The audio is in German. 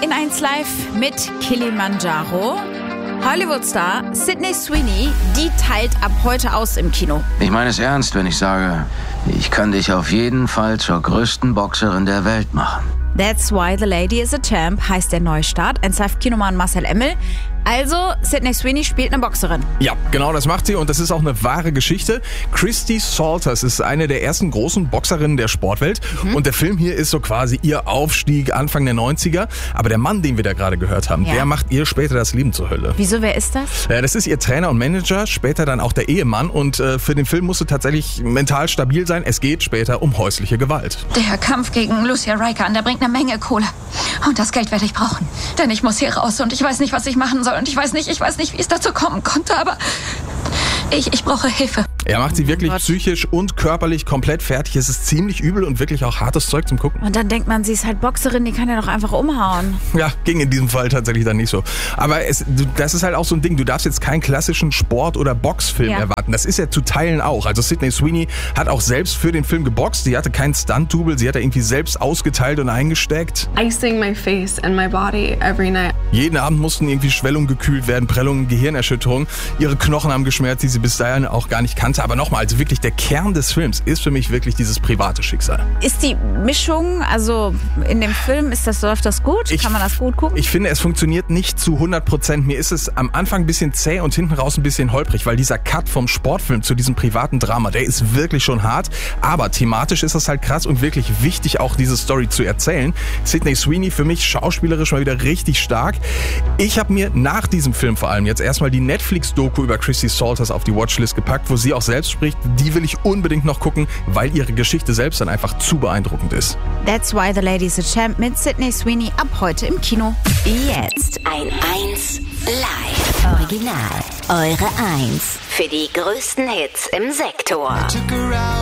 in 1 Live mit Kilimanjaro. Hollywood-Star Sydney Sweeney, die teilt ab heute aus im Kino. Ich meine es ernst, wenn ich sage, ich kann dich auf jeden Fall zur größten Boxerin der Welt machen. That's Why the Lady is a Champ heißt der Neustart. 1 Live-Kinoman Marcel Emmel. Also, Sydney Sweeney spielt eine Boxerin. Ja, genau, das macht sie und das ist auch eine wahre Geschichte. Christy Salters ist eine der ersten großen Boxerinnen der Sportwelt und der Film hier ist so quasi ihr Aufstieg Anfang der 90er. Aber der Mann, den wir da gerade gehört haben, der macht ihr später das Leben zur Hölle. Wieso, wer ist das? Ja, das ist ihr Trainer und Manager, später dann auch der Ehemann und für den Film musste tatsächlich mental stabil sein. Es geht später um häusliche Gewalt. Der Kampf gegen Lucia Raikkonen, der bringt eine Menge Kohle. Und das Geld werde ich brauchen. Denn ich muss hier raus und ich weiß nicht, was ich machen soll. Und ich weiß nicht, wie es dazu kommen konnte, aber ich brauche Hilfe. Er macht sie wirklich psychisch und körperlich komplett fertig. Es ist ziemlich übel und wirklich auch hartes Zeug zum Gucken. Und dann denkt man, sie ist halt Boxerin, die kann ja doch einfach umhauen. Ja, ging in diesem Fall tatsächlich dann nicht so. Aber das ist halt auch so ein Ding, du darfst jetzt keinen klassischen Sport- oder Boxfilm erwarten. Das ist ja zu Teilen auch. Also Sydney Sweeney hat auch selbst für den Film geboxt. Sie hatte keinen Stunt-Double, sie hat da irgendwie selbst ausgeteilt und eingesteckt. Icing my face and my body every night. Jeden Abend mussten irgendwie Schwellungen gekühlt werden, Prellungen, Gehirnerschütterungen. Ihre Knochen haben geschmerzt, die sie bis dahin auch gar nicht kannte. Aber nochmal, also wirklich der Kern des Films ist für mich wirklich dieses private Schicksal. Ist die Mischung, also in dem Film, läuft das gut? Kann man das gut gucken? Ich finde, es funktioniert nicht zu 100%. Mir ist es am Anfang ein bisschen zäh und hinten raus ein bisschen holprig, weil dieser Cut vom Sportfilm zu diesem privaten Drama, der ist wirklich schon hart. Aber thematisch ist das halt krass und wirklich wichtig, auch diese Story zu erzählen. Sydney Sweeney für mich schauspielerisch mal wieder richtig stark. Ich habe mir nach diesem Film vor allem jetzt erstmal die Netflix-Doku über Christy Salters auf die Watchlist gepackt, wo sie auch selbst spricht. Die will ich unbedingt noch gucken, weil ihre Geschichte selbst dann einfach zu beeindruckend ist. That's Why the Lady is a Champ mit Sydney Sweeney ab heute im Kino. Jetzt ein 1 Live. Original. Eure 1 für die größten Hits im Sektor.